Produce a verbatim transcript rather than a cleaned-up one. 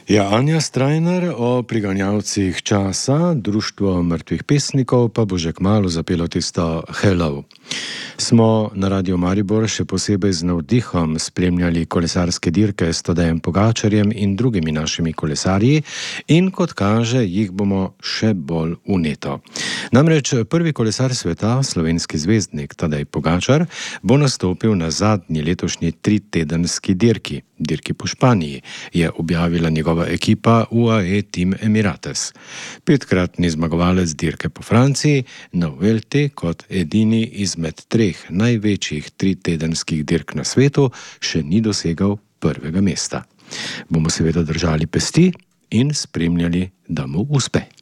Ja, Anja Strajnar o priganjavcih časa, Društvo mrtvih pesnikov pa bo že kmalu zapelo tisto Hello. Smo na Radiu Maribor še posebej z navdihom spremljali kolesarske dirke s Tadejem Pogačarjem in drugimi našimi kolesarji in kot kaže, jih bomo še bolj vneto. Namreč prvi kolesar sveta, slovenski zvezdnik Tadej Pogačar, bo nastopil na zadnji letošnji tritedenski dirki, dirki po Španiji, je objavila njegova ekipa U A E Team Emirates. Petkratni zmagovalec dirke po Franciji na Vuelti kot edini izmed treh največjih tritedenskih dirk na svetu še ni dosegal prvega mesta. Bomo seveda držali pesti in spremljali, da mu uspe.